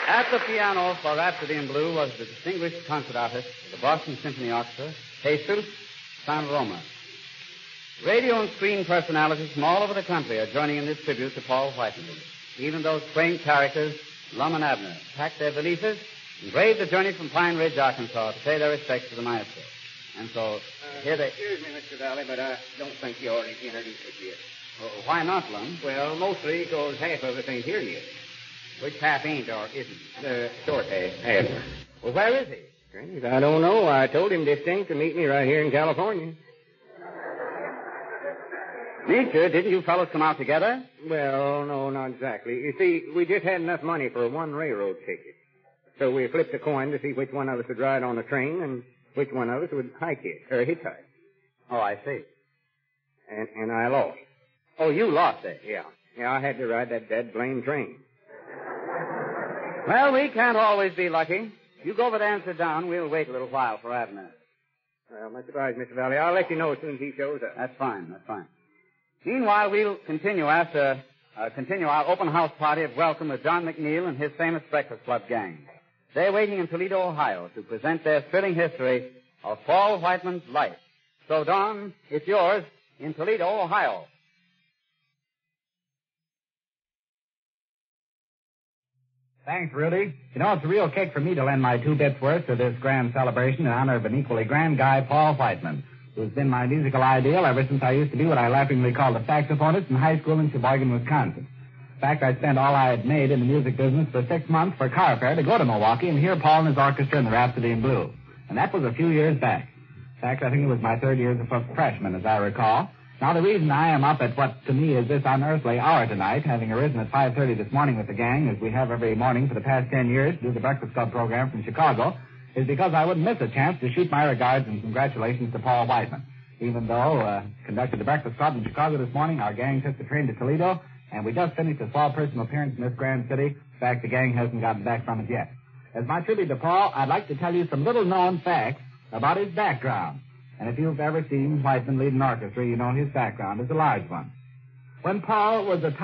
At the piano for Rhapsody in Blue was the distinguished concert artist of the Boston Symphony Orchestra, Jesus San Roma. Radio and screen personalities from all over the country are joining in this tribute to Paul Whiteman. Even those quaint characters, Lum and Abner, packed their valises and braved the journey from Pine Ridge, Arkansas, to pay their respects to the maestro. And so, here they... Excuse me, Mr. Valley, but I don't think you ought to introduce us yet. Why not, Lum? Well, mostly because half of us ain't here yet. Which half ain't or isn't? The short half. Well, where is he? Strange, I don't know. I told him distinct to meet me right here in California. Nietzsche, didn't you fellows come out together? Well, no, not exactly. You see, we just had enough money for one railroad ticket. So we flipped a coin to see which one of us would ride on the train and which one of us would hitchhike. Oh, I see. And I lost. Oh, you lost it? Yeah. Yeah, I had to ride that dead blame train. Well, we can't always be lucky. You go over there and sit down. We'll wait a little while for Abner. Well, much obliged, Mr. Valley. I'll let you know as soon as he shows up. That's fine. Meanwhile, we'll continue our open house party of welcome with John McNeil and his famous Breakfast Club gang. They're waiting in Toledo, Ohio, to present their thrilling history of Paul Whiteman's life. So, Don, it's yours in Toledo, Ohio. Thanks, Rudy. You know, it's a real kick for me to lend my 2 bits worth to this grand celebration in honor of an equally grand guy, Paul Whiteman, who's been my musical ideal ever since I used to be what I laughingly called a saxophonist in high school in Sheboygan, Wisconsin. In fact, I spent all I had made in the music business for 6 months for carfare to go to Milwaukee and hear Paul and his orchestra in the Rhapsody in Blue. And that was a few years back. In fact, I think it was my 3rd year as a freshman, as I recall. Now, the reason I am up at what to me is this unearthly hour tonight, having arisen at 5:30 this morning with the gang, as we have every morning for the past 10 years to do the Breakfast Club program from Chicago, is because I wouldn't miss a chance to shoot my regards and congratulations to Paul Whiteman. Even though, conducted the Breakfast Club in Chicago this morning, our gang took the train to Toledo, and we just finished a small personal appearance in this grand city. In fact, the gang hasn't gotten back from it yet. As my tribute to Paul, I'd like to tell you some little-known facts about his background. And if you've ever seen Whiteman lead an orchestra, you know his background is a large one. When Paul was a